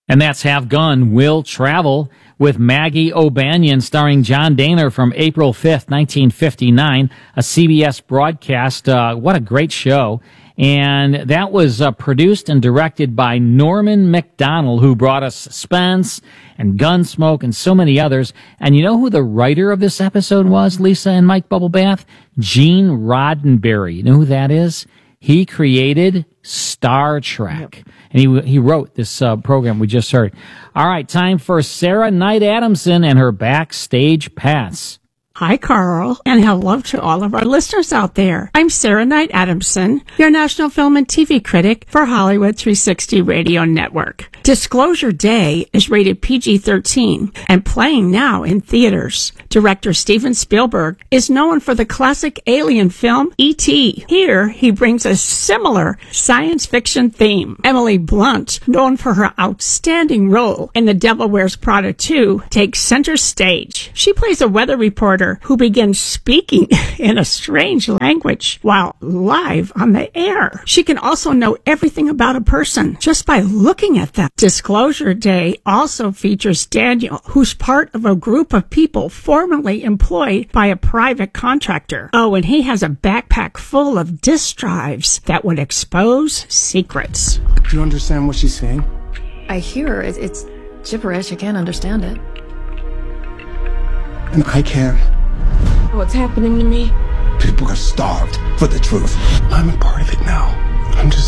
And that's Have Gun Will Travel with Maggie O'Banion, starring John Dehner, from April 5th, 1959, a CBS broadcast. What a great show. And that was produced and directed by Norman Macdonald, who brought us Suspense and Gunsmoke and so many others. And you know who the writer of this episode was, Lisa and Mike Bubblebath? Gene Roddenberry. You know who that is? He created Star Trek. Yep. And he wrote this program we just heard. All right, time for Sarah Knight Adamson and her Backstage Pass. Hi, Carl, and hello to all of our listeners out there. I'm Sarah Knight Adamson, your national film and TV critic for Hollywood 360 Radio Network. Disclosure Day is rated PG-13 and playing now in theaters. Director Steven Spielberg is known for the classic alien film E.T. Here, he brings a similar science fiction theme. Emily Blunt, known for her outstanding role in The Devil Wears Prada 2, takes center stage. She plays a weather reporter who begins speaking in a strange language while live on the air. She can also know everything about a person just by looking at them. Disclosure Day also features Daniel, who's part of a group of people formerly employed by a private contractor. Oh, and he has a backpack full of disk drives that would expose secrets. Do you understand what she's saying? I hear her. It's gibberish. I can't understand it. And I can. What's happening to me? People are starved for the truth. I'm a part of it now.